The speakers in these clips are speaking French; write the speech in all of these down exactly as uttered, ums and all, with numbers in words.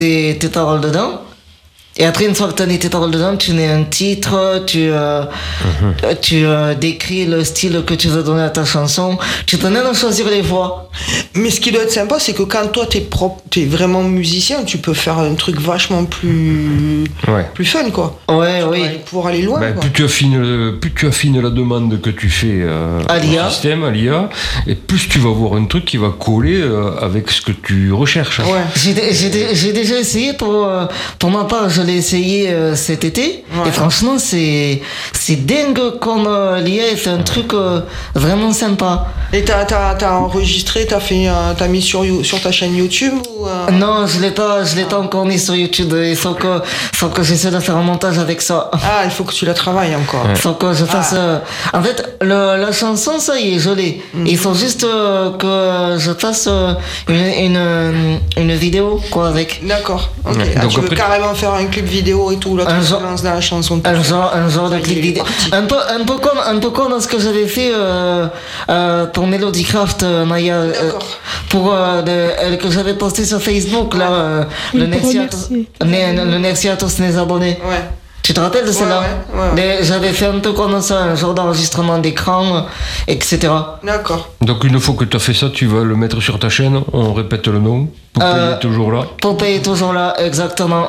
tes, tes paroles dedans. Et après, une fois que tu as mis tes paroles dedans, tu mets un titre, tu, euh, mm-hmm. tu euh, décris le style que tu veux donner à ta chanson. Tu peux même choisir les voix. Mais ce qui doit être sympa, c'est que quand toi, t'es, propre, t'es vraiment musicien, tu peux faire un truc vachement plus, ouais. plus fun, quoi. Ouais, oui. Aller, pouvoir aller loin, ben, quoi. Plus tu affines, plus tu affines la demande que tu fais euh, à l'I A. au système, à l'I A, et plus tu vas avoir un truc qui va coller euh, avec ce que tu recherches. Ouais. J'ai, j'ai, j'ai déjà essayé pour, pour ma part, je l'ai essayé euh, cet été, ouais. et franchement, c'est, c'est dingue comme euh, l'I A fait un truc euh, vraiment sympa. Et t'as, t'as, t'as enregistré, t'as, fait, euh, t'as mis sur, sur ta chaîne YouTube ou euh... Non, je l'ai pas, je l'ai pas encore mis sur YouTube. Il faut que, faut que j'essaie de faire un montage avec ça. Ah, il faut que tu la travailles encore. Il faut que je fasse. Ah. Euh... En fait, le, la chanson, ça y est, je l'ai. Mm. Il faut juste euh, que je fasse euh, une, une, une vidéo, quoi, avec. D'accord. Ok. Ouais. Ah, donc tu veux après... carrément faire un clip vidéo et tout, là, tu te lances dans la chanson. Un genre, un genre de clip vidéo. Un peu, un peu comme, un peu comme ce que j'avais fait euh, euh, pour Melodycraft, euh, Maya, euh, pour euh, de, que j'avais posté sur Facebook, là, euh, oui, le Nexiatos, le Nexiatos les abonnés. Ouais. Tu te rappelles de celle-là? Ouais, ouais, ouais. J'avais fait un peu comme ça, un genre d'enregistrement d'écran, et cetera. D'accord. Donc une fois que tu as fait ça, tu vas le mettre sur ta chaîne, on répète le nom, pour euh, payer toujours là. Pour payer toujours là, exactement.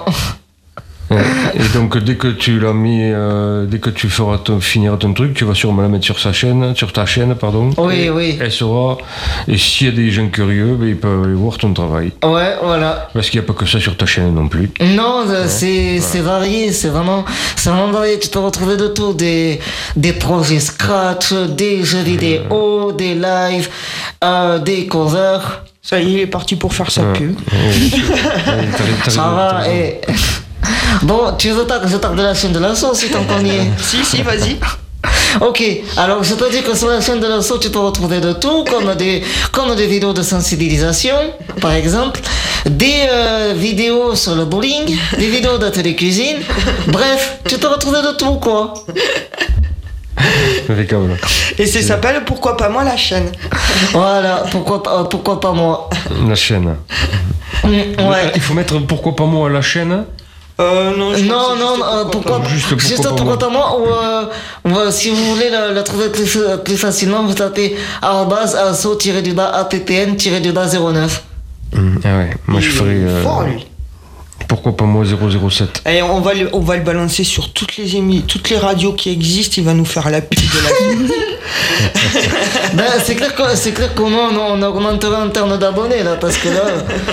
Et donc dès que tu l'as mis, euh, dès que tu feras ton, finir ton truc, tu vas sûrement la mettre sur sa chaîne, sur ta chaîne, pardon. Oui, oui. Elle sera. Et s'il y a des gens curieux, ben, ils peuvent aller voir ton travail. Ouais, voilà. Parce qu'il n'y a pas que ça sur ta chaîne non plus. Non, ouais. c'est, voilà. c'est varié, c'est vraiment, c'est vraiment varié. Tu peux retrouver de tout, des, des projets scratch, des jeux vidéo, ouais. des lives, euh, des covers. Ça y est, il est parti pour faire sa ouais. pub. Ouais. Ça va, et... Bon, tu veux pas que je parle de la chaîne de la sauce si t'en connais? Si, si, vas-y. Ok, alors je peux dire que sur la chaîne de la sauce, tu peux retrouver de tout, comme des, comme des vidéos de sensibilisation, par exemple, des euh, vidéos sur le bowling, des vidéos d'atelier cuisine, bref, tu peux retrouver de tout, quoi. Et ça s'appelle Pourquoi pas moi la chaîne. Voilà, pourquoi, euh, pourquoi pas moi. La chaîne. Mmh, ouais. Il faut mettre pourquoi pas moi la chaîne. Euh, non, je non, non, euh, pourquoi, pourquoi juste pourquoi, juste pas, pourquoi moi. pas moi, ou, euh, ou euh, si vous voulez la, la trouver plus, plus facilement, vous tapez arrobase asso-du-bas appn-du-bas zéro neuf. Mmh, ah ouais, moi il je ferais. Euh, fort, lui. Pourquoi pas moi zéro zéro sept. Et on va le, on va le balancer sur toutes les émis, toutes les radios qui existent. Il va nous faire la pub de la. Ben, c'est clair que c'est clair qu'on on augmentera en termes d'abonnés là, parce que là.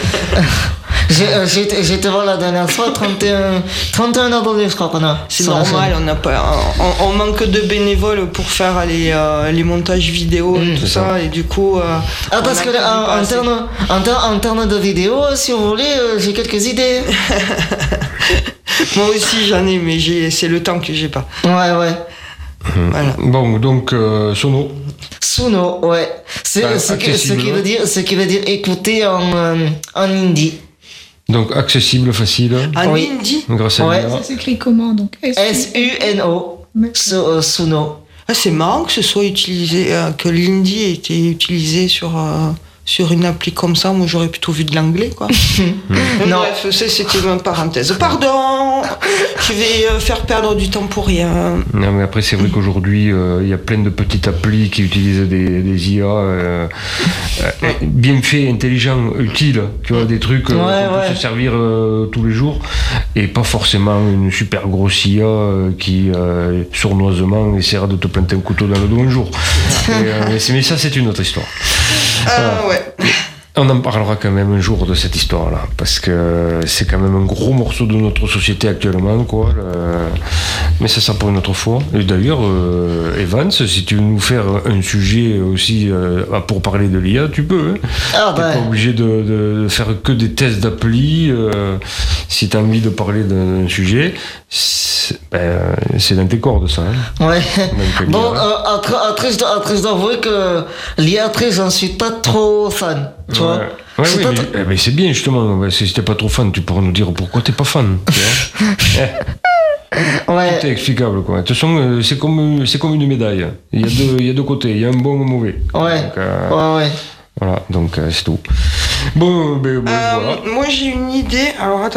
J'ai, euh, j'ai, j'ai été voir la dernière fois, trente et un, trente et un abonnés, je crois qu'on a. C'est normal, on, a pas, on, on manque de bénévoles pour faire les, euh, les montages vidéo et mmh, tout ça, ça, et du coup. Euh, ah, parce que en, en, termes, en, ter, en termes de vidéo, si vous voulez, euh, j'ai quelques idées. Moi aussi j'en ai, mais j'ai, c'est le temps que j'ai pas. Ouais, ouais. Mmh. Voilà. Bon, donc, euh, Sono. Sono, ouais. C'est bah, ce, qui, ce, qui veut dire, ce qui veut dire écouter en, euh, en hindi. Donc accessible, facile. En oui. Hindi. Grâce à ouais. l'I A. Ça s'écrit comment donc? S U N O. Suno. Ah, c'est marrant que ce soit utilisé, euh, que l'hindi ait été utilisé sur, euh, sur une appli comme ça. Moi, j'aurais plutôt vu de l'anglais, quoi. Non. Bref, c'était une parenthèse. Pardon, je vais euh, faire perdre du temps pour rien. Non, mais après, c'est vrai qu'aujourd'hui, il euh, y a plein de petites applis qui utilisent des, des I A euh, euh, bien faits, intelligents, utiles. Tu vois, des trucs euh, ouais, qu'on ouais. peut se servir euh, tous les jours. Et pas forcément une super grosse I A euh, qui, euh, sournoisement, essaiera de te planter un couteau dans le dos un jour. et, euh, mais, mais ça, c'est une autre histoire. Ah, voilà. Ouais. On en parlera quand même un jour de cette histoire-là, parce que c'est quand même un gros morceau de notre société actuellement, quoi. Le... Mais ça sera pour une autre fois. Et d'ailleurs, euh, Evans, si tu veux nous faire un sujet aussi euh, pour parler de l'I A, tu peux. Hein. Ah, t'es bah. pas obligé de, de faire que des tests d'appli. Euh, si tu as envie de parler d'un sujet, c'est, ben, c'est dans tes cordes, ça. Hein. Ouais. Bon, euh, après, après, je dois, après, je dois avouer que l'I A, après, j'en suis pas trop fan. Tu vois, ouais, ouais, oui, mais, t- mais c'est bien justement. Si t'es pas trop fan, tu pourras nous dire pourquoi t'es pas fan. Tu vois. Ouais. Tout est explicable, quoi. De toute façon, c'est comme, c'est comme une médaille. Il y a deux, il y a deux côtés. Il y a un bon et un mauvais. Ouais. Donc, euh, ouais, ouais. Voilà, donc euh, c'est tout. Bon, ben, ben Euh, voilà. Moi j'ai une idée. Alors attends.